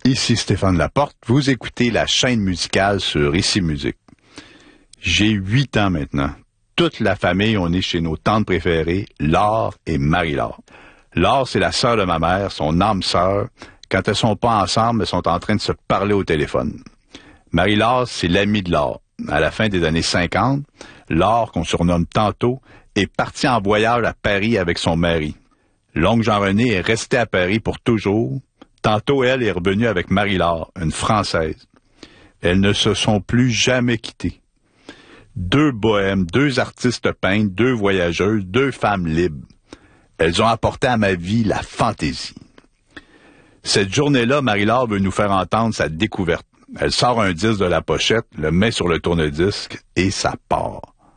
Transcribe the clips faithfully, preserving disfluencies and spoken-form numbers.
Ici Stéphane Laporte, vous écoutez la chaîne musicale sur Ici Musique. J'ai huit ans maintenant. Toute la famille, on est chez nos tantes préférées, Laure et Marie-Laure. Laure, c'est la sœur de ma mère, son âme sœur. Quand elles sont pas ensemble, elles sont en train de se parler au téléphone. Marie-Laure, c'est l'amie de Laure. À la fin des années cinquante, Laure, qu'on surnomme Tantôt, est partie en voyage à Paris avec son mari. L'oncle Jean-René est resté à Paris pour toujours. Tantôt, elle est revenue avec Marie-Laure, une Française. Elles ne se sont plus jamais quittées. Deux bohèmes, deux artistes peintres, deux voyageuses, deux femmes libres. Elles ont apporté à ma vie la fantaisie. Cette journée-là, Marie-Laure veut nous faire entendre sa découverte. Elle sort un disque de la pochette, le met sur le tourne-disque et ça part.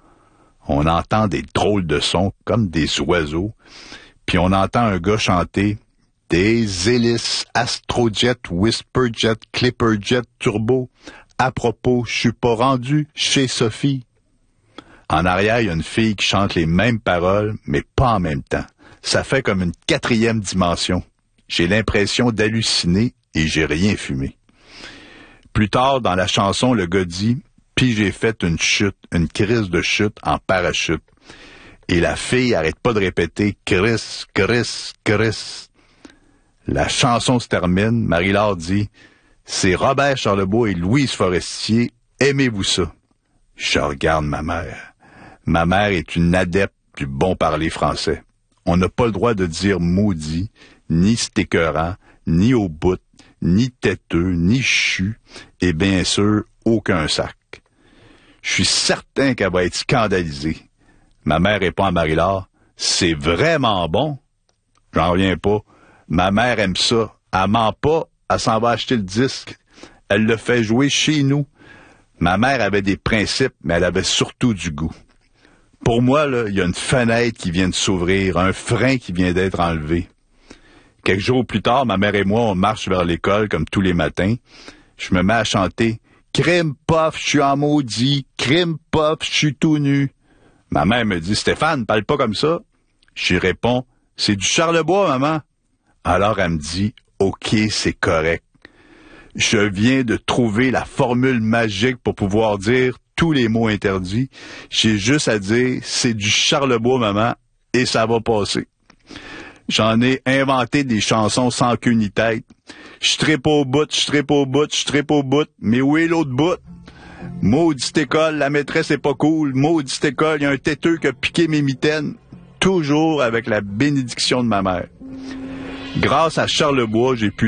On entend des drôles de sons, comme des oiseaux, puis on entend un gars chanter « Des hélices, Astrojet, Whisperjet, Clipperjet, Turbo. À propos, je suis pas rendu chez Sophie. » En arrière, il y a une fille qui chante les mêmes paroles, mais pas en même temps. Ça fait comme une quatrième dimension. J'ai l'impression d'halluciner et j'ai rien fumé. Plus tard, dans la chanson, le gars dit « Puis j'ai fait une chute, une crise de chute en parachute. » Et la fille arrête pas de répéter « Chris, Chris, Chris. » La chanson se termine, Marie-Laure dit « C'est Robert Charlebois et Louise Forestier, aimez-vous ça? » Je regarde ma mère. Ma mère est une adepte du bon parler français. On n'a pas le droit de dire maudit, ni c'est écœurant, ni au bout, ni têteux, ni chu, et bien sûr, aucun sac. Je suis certain qu'elle va être scandalisée. Ma mère répond à Marie-Laure, « C'est vraiment bon. » J'en reviens pas. Ma mère aime ça. Elle ment pas, elle s'en va acheter le disque. Elle le fait jouer chez nous. Ma mère avait des principes, mais elle avait surtout du goût. Pour moi, là, il y a une fenêtre qui vient de s'ouvrir, un frein qui vient d'être enlevé. Quelques jours plus tard, ma mère et moi, on marche vers l'école comme tous les matins. Je me mets à chanter « Crime puff, je suis en maudit. Crime puff, je suis tout nu. » Ma mère me dit « Stéphane, parle pas comme ça. » Je lui réponds « C'est du Charlebois, maman. » Alors elle me dit « OK, c'est correct. » Je viens de trouver la formule magique pour pouvoir dire tous les mots interdits. J'ai juste à dire « C'est du Charlebois, maman. » et ça va passer. J'en ai inventé des chansons sans queue ni tête. Je trippe au bout, je trippe au bout, je trippe au bout. Mais où est l'autre bout? Maudite école, la maîtresse est pas cool. Maudite école, il y a un têteux qui a piqué mes mitaines. Toujours avec la bénédiction de ma mère. Grâce à Charlebois, j'ai pu